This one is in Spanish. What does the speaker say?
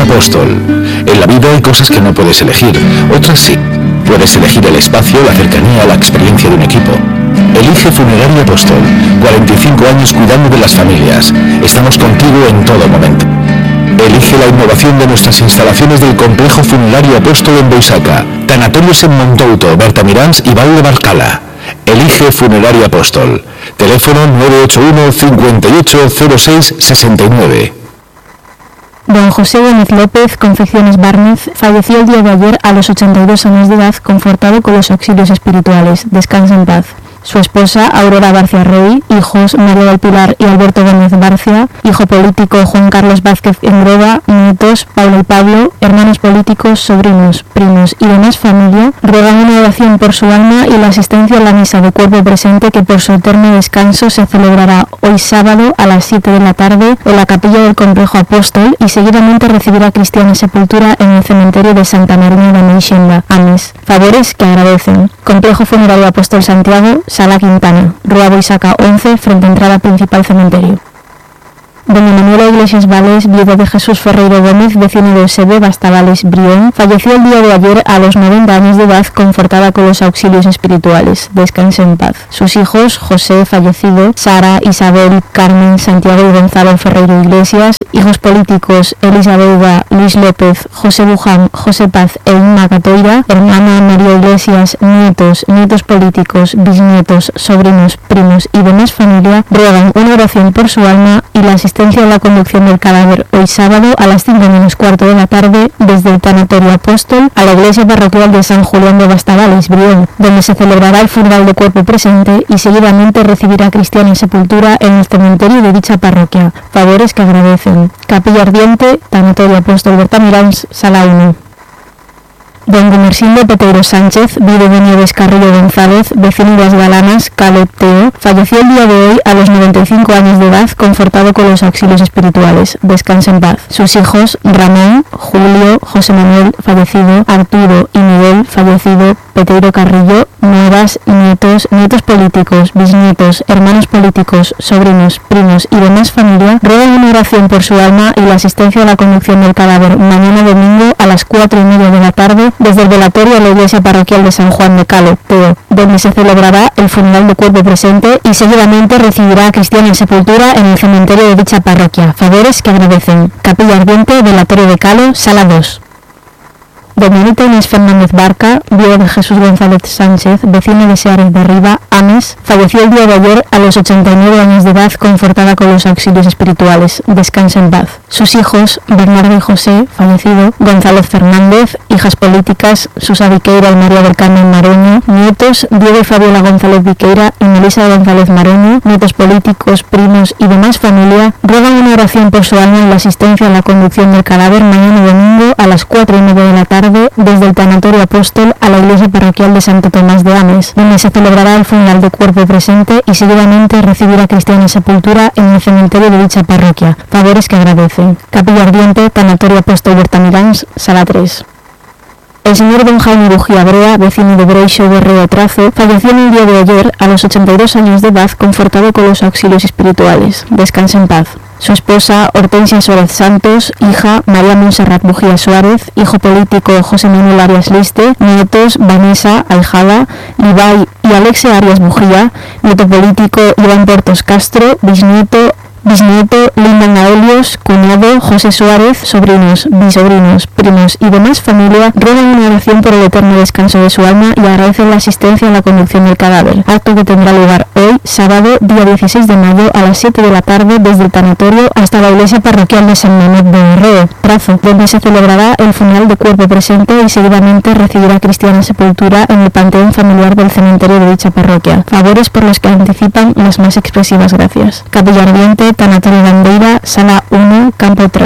Apóstol. En la vida hay cosas que no puedes elegir, otras sí. Puedes elegir el espacio, la cercanía, la experiencia de un equipo. Elige Funeraria Apóstol. 45 años cuidando de las familias. Estamos contigo en todo momento. Elige la innovación de nuestras instalaciones del Complejo Funerario Apóstol en Boisaca, Tanatorios en Montouto, Bertamiráns y Val de Barcala. Elige Funeraria Apóstol. Teléfono 981 58 06 69. Don José Gómez López, Confecciones Bárnez, falleció el día de ayer a los 82 años de edad, confortado con los auxilios espirituales. Descansa en paz. Su esposa, Aurora Barcia Rey, hijos María del Pilar y Alberto Gómez Barcia, hijo político Juan Carlos Vázquez Engroda, nietos Paula y Pablo, hermanos políticos, sobrinos, primos y demás familia, ruegan una oración por su alma y la asistencia a la misa de cuerpo presente que por su eterno descanso se celebrará hoy sábado a las 7 de la tarde en la capilla del Complejo Apóstol y seguidamente recibirá cristiana sepultura en el cementerio de Santa María de Meixenda, Ames. Favores que agradecen. Complejo Funerario Apóstol Santiago, Sala Quintana, Rua Boisaca 11, frente a entrada principal cementerio. Doña Manuela Iglesias Vales, viuda de Jesús Ferreiro Gómez, vecino de Osebe, Bastavales, Brión, falleció el día de ayer a los 90 años de edad, confortada con los auxilios espirituales. Descanse en paz. Sus hijos, José, fallecido, Sara, Isabel, Carmen, Santiago y Gonzalo Ferreiro Iglesias, hijos políticos, Elisa Beuda, Luis López, José Buján, José Paz e Inma Catoira, hermana María Iglesias, nietos, nietos políticos, bisnietos, sobrinos, primos y demás familia, ruegan una oración por su alma y la asistencia a la conducción del cadáver hoy sábado a las 5 menos cuarto de la tarde desde el Tanatorio Apóstol a la iglesia parroquial de San Julián de Bastavales, Brión, donde se celebrará el funeral de cuerpo presente y seguidamente recibirá cristiana sepultura en el cementerio de dicha parroquia. Favores que agradecen. Capilla Ardiente, Tanatorio Apóstol Bertamiráns, Sala 1. Don Gumersindo Peteiro Sánchez, viudo de Nieves Carrillo González, vecino de Las Galanas, Caleb Teo, falleció el día de hoy a los 95 años de edad, confortado con los auxilios espirituales. Descansa en paz. Sus hijos, Ramón, Julio, José Manuel, fallecido, Arturo y Miguel, fallecido, Peteiro Carrillo, nuevas, nietos, nietos políticos, bisnietos, hermanos políticos, sobrinos, primos y demás familia, ruegan una oración por su alma y la asistencia a la conducción del cadáver mañana domingo a las 4:30 de la tarde desde el velatorio a la iglesia parroquial de San Juan de Calo, Teo, donde se celebrará el funeral de cuerpo presente y seguidamente recibirá cristiana sepultura en el cementerio de dicha parroquia. Favores que agradecen. Capilla Ardiente, velatorio de Calo, Sala 2. Dominita Inés Fernández Barca, viuda de Jesús González Sánchez, vecino de Seares de Riva, Ames, falleció el día de ayer a los 89 años de edad, confortada con los auxilios espirituales. Descansa en paz. Sus hijos, Bernardo y José, fallecido, González Fernández, hijas políticas, Susa Viqueira y María del Carmen Maroño, nietos, Diego y Fabiola González Viqueira y Melisa González Maroño, nietos políticos, primos y demás familia, ruegan una oración por su alma y la asistencia a la conducción del cadáver mañana domingo a las 4:30 de la tarde desde el Tanatorio Apóstol a la iglesia parroquial de Santo Tomás de Ames, donde se celebrará el funeral de cuerpo presente y seguidamente recibirá cristiana sepultura en el cementerio de dicha parroquia. Favores que agradecen. Capilla Ardiente, Tanatorio Apóstol Bertamiráns, Sala 3. El señor don Jaime Bujía Brea, vecino de Breixo de Río Trazo, falleció en el día de ayer a los 82 años de edad, confortado con los auxilios espirituales. Descansa en paz. Su esposa, Hortensia Suárez Santos, hija, María Montserrat Bujía Suárez, hijo político, José Manuel Arias Liste, nietos, Vanessa, ahijada, Ibai y Alexia Arias Bujía, nieto político, Iván Portos Castro, bisnieto, Linda Naelios, cuñado, José Suárez, sobrinos, bisobrinos, primos y demás familia, ruegan una oración por el eterno descanso de su alma y agradecen la asistencia en la conducción del cadáver, acto que tendrá lugar hoy, sábado, día 16 de mayo, a las 7 de la tarde, desde el tanatorio hasta la iglesia parroquial de San Mamet de Río Trazo, donde se celebrará el funeral de cuerpo presente y seguidamente recibirá cristiana sepultura en el panteón familiar del cementerio de dicha parroquia. Favores por los que anticipan las más expresivas gracias. Capilla Ardiente, Tanatorio Bandeira, Sala 1, Campo 3.